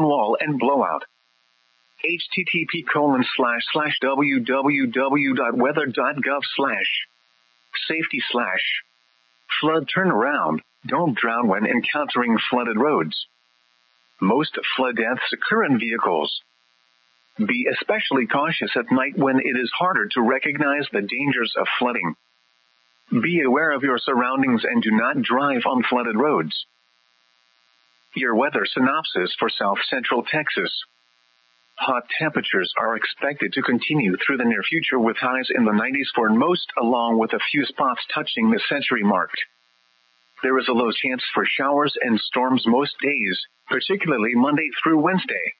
wall and blowout. http://www.weather.gov/safety/flood turnaround. Don't drown when encountering flooded roads. Most flood deaths occur in vehicles. Be especially cautious at night when it is harder to recognize the dangers of flooding. Be aware of your surroundings and do not drive on flooded roads. Your weather synopsis for South Central Texas. Hot temperatures are expected to continue through the near future with highs in the 90s for most, along with a few spots touching the century mark. There is a low chance for showers and storms most days, particularly Monday through Wednesday.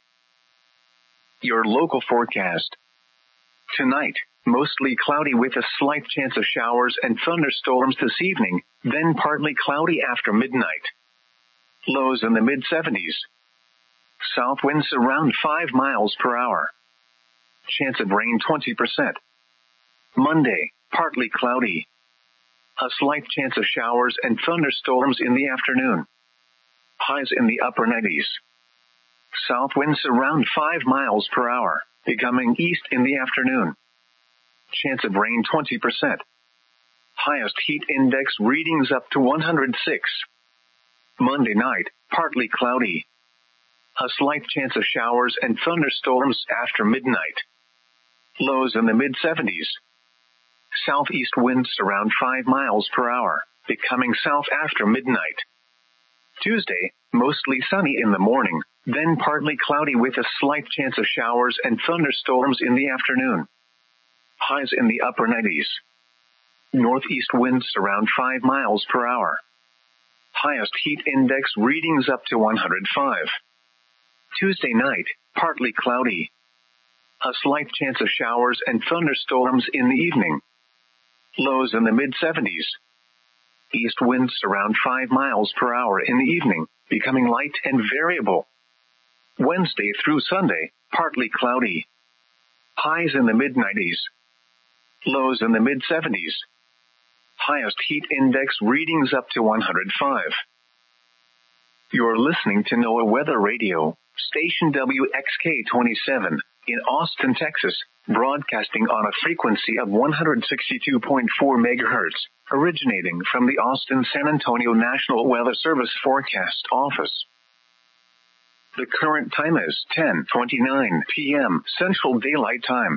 Your local forecast. Tonight, mostly cloudy with a slight chance of showers and thunderstorms this evening, then partly cloudy after midnight. Lows in the mid-70s. South winds around 5 miles per hour. Chance of rain 20%. Monday, partly cloudy. A slight chance of showers and thunderstorms in the afternoon. Highs in the upper 90s. South winds around 5 miles per hour, becoming east in the afternoon. Chance of rain 20%. Highest heat index readings up to 106. Monday night, partly cloudy. A slight chance of showers and thunderstorms after midnight. Lows in the mid-70s. Southeast winds around 5 miles per hour, becoming south after midnight. Tuesday, mostly sunny in the morning, then partly cloudy with a slight chance of showers and thunderstorms in the afternoon. Highs in the upper 90s. Northeast winds around 5 miles per hour. Highest heat index readings up to 105. Tuesday night, partly cloudy. A slight chance of showers and thunderstorms in the evening. Lows in the mid-70s. East winds around 5 miles per hour in the evening, becoming light and variable. Wednesday through Sunday, partly cloudy. Highs in the mid-90s. Lows in the mid-70s. Highest heat index readings up to 105. You're listening to NOAA Weather Radio, station WXK-27, in Austin, Texas, broadcasting on a frequency of 162.4 MHz, originating from the Austin-San Antonio National Weather Service Forecast Office. The current time is 10:29 p.m. Central Daylight Time.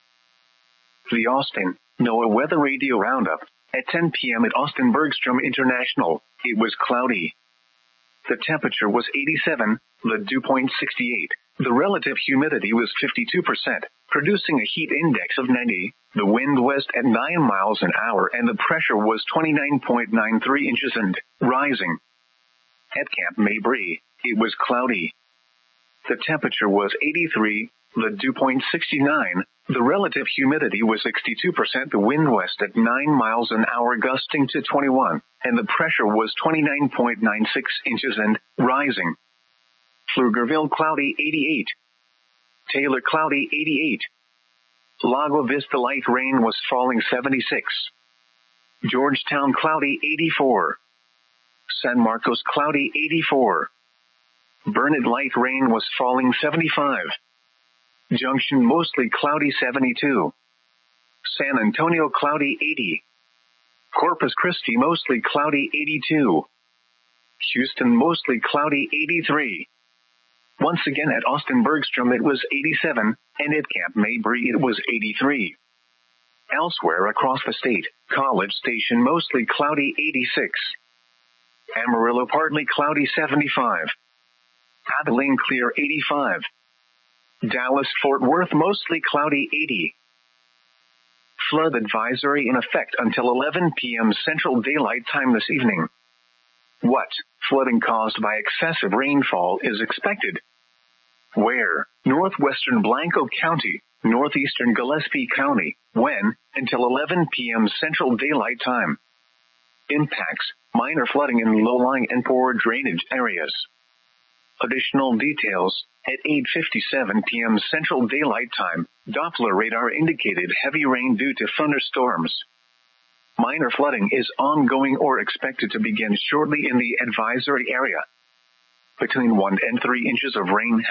The Austin NOAA Weather Radio Roundup. At 10 p.m. at Austin Bergstrom International, it was cloudy. The temperature was 87, the dew point 68. The relative humidity was 52%, producing a heat index of 90, the wind west at 9 miles an hour, and the pressure was 29.93 inches and rising. At Camp Mabry, it was cloudy. The temperature was 83, the dew point 69, the relative humidity was 62%, the wind west at 9 miles an hour gusting to 21, and the pressure was 29.96 inches and rising. Pflugerville cloudy 88. Taylor cloudy 88. Lago Vista light rain was falling 76. Georgetown cloudy 84. San Marcos cloudy 84. Burnett light rain was falling 75. Junction mostly cloudy 72. San Antonio cloudy 80. Corpus Christi mostly cloudy 82. Houston mostly cloudy 83. Once again at Austin Bergstrom it was 87, and at Camp Mabry it was 83. Elsewhere across the state, College Station mostly cloudy 86. Amarillo partly cloudy 75. Abilene clear 85. Dallas-Fort Worth mostly cloudy 80. Flood advisory in effect until 11 p.m. Central Daylight Time this evening. What flooding caused by excessive rainfall is expected? Where? Northwestern Blanco County, northeastern Gillespie County. When? Until 11 p.m. Central Daylight Time. Impacts: minor flooding in low-lying and poor drainage areas. Additional details: at 8:57 p.m. Central Daylight Time, Doppler radar indicated heavy rain due to thunderstorms. Minor flooding is ongoing or expected to begin shortly in the advisory area. Between 1 and 3 inches of rain